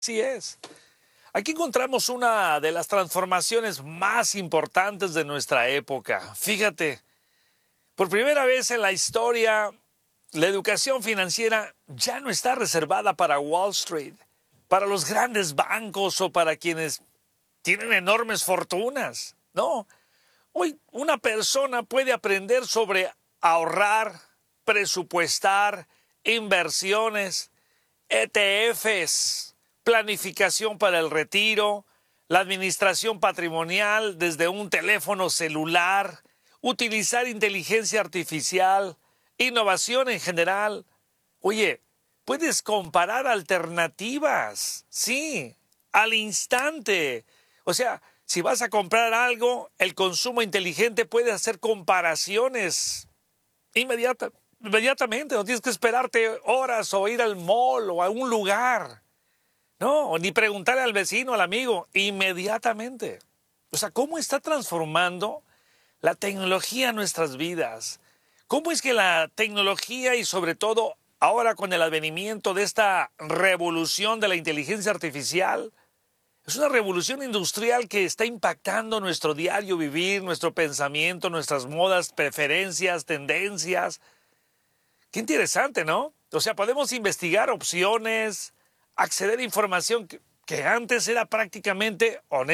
Así es. Aquí encontramos una de las transformaciones más importantes de nuestra época. Fíjate, por primera vez en la historia, la educación financiera ya no está reservada para Wall Street, para los grandes bancos o para quienes tienen enormes fortunas. No, hoy una persona puede aprender sobre ahorrar, presupuestar, inversiones, ETFs, planificación para el retiro, la administración patrimonial desde un teléfono celular, utilizar inteligencia artificial, innovación en general. Oye, puedes comparar alternativas, sí, al instante. O sea, si vas a comprar algo, el consumo inteligente puede hacer comparaciones inmediatamente. No tienes que esperarte horas o ir al mall o a un lugar. No, ni preguntarle al vecino, al amigo, inmediatamente. O sea, ¿cómo está transformando la tecnología nuestras vidas? ¿Cómo es que la tecnología y sobre todo ahora con el advenimiento de esta revolución de la inteligencia artificial, es una revolución industrial que está impactando nuestro diario vivir, nuestro pensamiento, nuestras modas, preferencias, tendencias? Qué interesante, ¿no? O sea, podemos investigar opciones, acceder a información que antes era prácticamente honesta.